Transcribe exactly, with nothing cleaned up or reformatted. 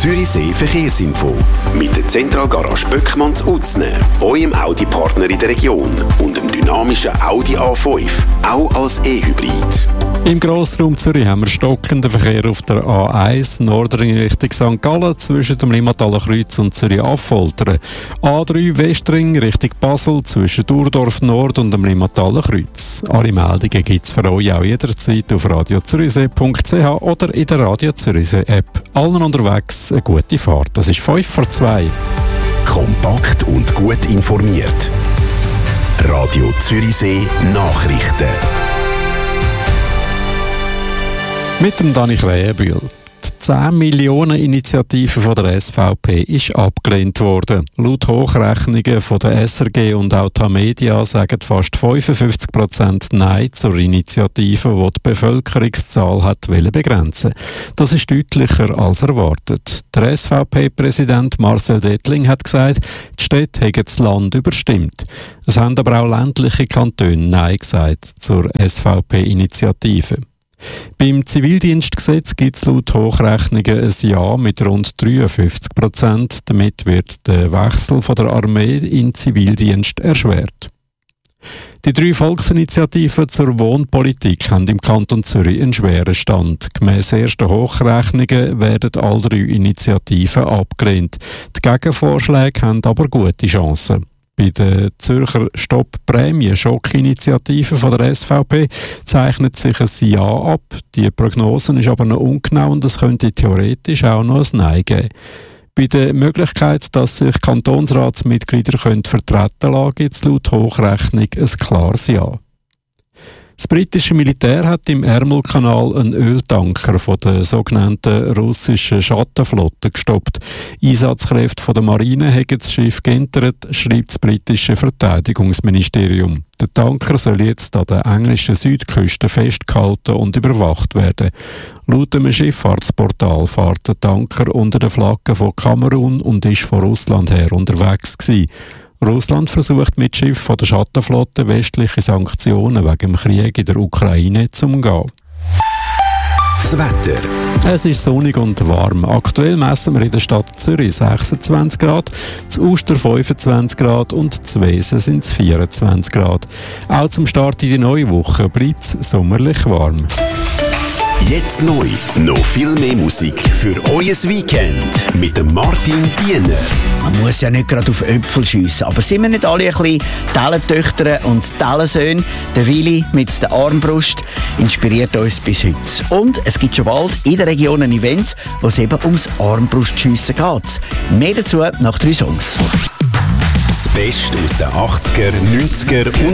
Zürichsee Verkehrsinfo. Mit der Zentralgarage Böckmann zu Utzne, eurem Audi-Partner in der Region und dem dynamischen Audi A fünf, auch als E-Hybrid. Im Grossraum Zürich haben wir stockenden Verkehr auf der A eins, Nordring Richtung Sankt Gallen, zwischen dem Limmataler Kreuz und Zürich-Affoltern. A drei Westring Richtung Basel, zwischen Urdorf Nord und dem Limmataler Kreuz. Alle Meldungen gibt es für euch auch jederzeit auf radio zürichsee punkt c h oder in der Radio Zürichsee App. Allen unterwegs eine gute Fahrt. Das ist fünf vor zwei. Kompakt und gut informiert. Radio Zürichsee Nachrichten. Mit dem Dani Krähenbühl. Die zehn Millionen Initiative von der S V P ist abgelehnt worden. Laut Hochrechnungen von der S R G und auch Tamedia sagen fast fünfundfünfzig Prozent Nein zur Initiative, die die Bevölkerungszahl hat begrenzen wollte. Das ist deutlicher als erwartet. Der S V P-Präsident Marcel Dettling hat gesagt, die Städte hätten das Land überstimmt. Es haben aber auch ländliche Kantone Nein gesagt zur S V P-Initiative. Beim Zivildienstgesetz gibt es laut Hochrechnungen ein Ja mit rund dreiundfünfzig Prozent. Damit wird der Wechsel von der Armee in Zivildienst erschwert. Die drei Volksinitiativen zur Wohnpolitik haben im Kanton Zürich einen schweren Stand. Gemäss ersten Hochrechnungen werden alle drei Initiativen abgelehnt. Die Gegenvorschläge haben aber gute Chancen. Bei der Zürcher Stopp-Prämie-Schock-Initiative von der S V P zeichnet sich ein Ja ab. Die Prognose ist aber noch ungenau und es könnte theoretisch auch noch ein Nein geben. Bei der Möglichkeit, dass sich Kantonsratsmitglieder vertreten lassen, gibt es laut Hochrechnung ein klares Ja. Das britische Militär hat im Ärmelkanal einen Öltanker von der sogenannten russischen Schattenflotte gestoppt. Einsatzkräfte von der Marine haben das Schiff geentert, schreibt das britische Verteidigungsministerium. Der Tanker soll jetzt an der englischen Südküste festgehalten und überwacht werden. Laut einem Schifffahrtsportal fährt der Tanker unter der Flagge von Kamerun und ist von Russland her unterwegs gewesen. Russland versucht mit Schiff von der Schattenflotte westliche Sanktionen wegen dem Krieg in der Ukraine zu umgehen. Das Wetter. Es ist sonnig und warm. Aktuell messen wir in der Stadt Zürich sechsundzwanzig Grad, zu Uster fünfundzwanzig Grad und zu Wesen sind es vierundzwanzig Grad. Auch zum Start in die neue Woche bleibt es sommerlich warm. Jetzt neu, noch viel mehr Musik für euer Weekend mit dem Martin Diener. Man muss ja nicht gerade auf Äpfel schiessen, aber sind wir nicht alle ein bisschen Tellentöchter und Tellensöhne? Der Willi mit der Armbrust inspiriert uns bis heute. Und es gibt schon bald in der Region ein Event, wo es eben ums Armbrustschiessen geht. Mehr dazu nach drei Songs. Das Beste aus den achtziger, neunziger und